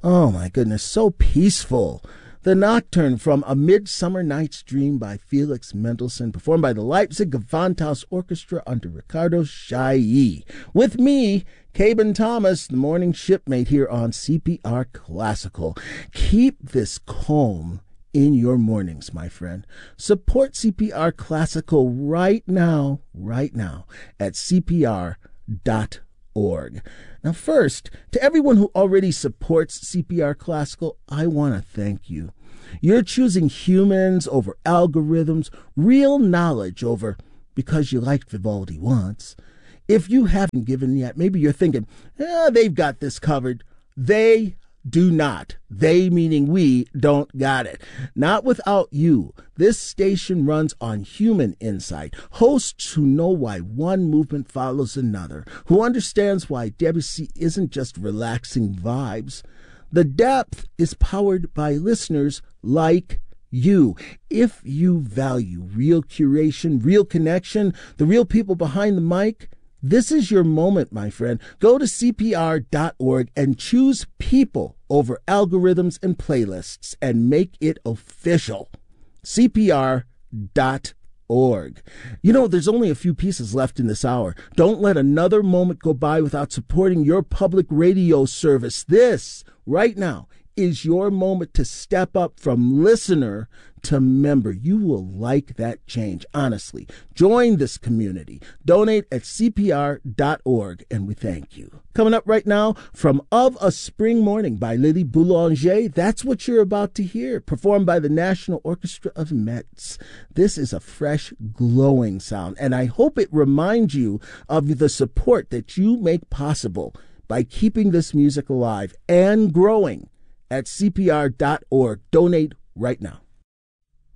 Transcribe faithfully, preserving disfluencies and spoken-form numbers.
Oh my goodness, so peaceful. The Nocturne from A Midsummer Night's Dream by Felix Mendelssohn, performed by the Leipzig Gewandhaus Orchestra under Ricardo Chailly. With me, Caben Thomas, the morning shipmate here on C P R Classical. Keep this calm in your mornings, my friend. Support C P R Classical right now, right now at C P R dot org. Now, first, to everyone who already supports C P R Classical, I want to thank you. You're choosing humans over algorithms, real knowledge over because you liked Vivaldi once. If you haven't given yet, maybe you're thinking, eh, they've got this covered. They do not. They, meaning we, don't got it. Not without you. This station runs on human insight. Hosts who know why one movement follows another. Who understands why Debussy isn't just relaxing vibes. The depth is powered by listeners like you. If you value real curation, real connection, the real people behind the mic, this is your moment, my friend. Go to C P R dot org and choose people over algorithms and playlists and make it official. C P R dot org. You know, there's only a few pieces left in this hour. Don't let another moment go by without supporting your public radio service. This, right now, is your moment to step up from listener to member. You will like that change, honestly. Join this community. Donate at C P R dot org, and we thank you. Coming up right now, from Of a Spring Morning by Lily Boulanger, that's what you're about to hear, performed by the National Orchestra of Metz. This is a fresh, glowing sound, and I hope it reminds you of the support that you make possible by keeping this music alive and growing at C P R dot org. Donate right now.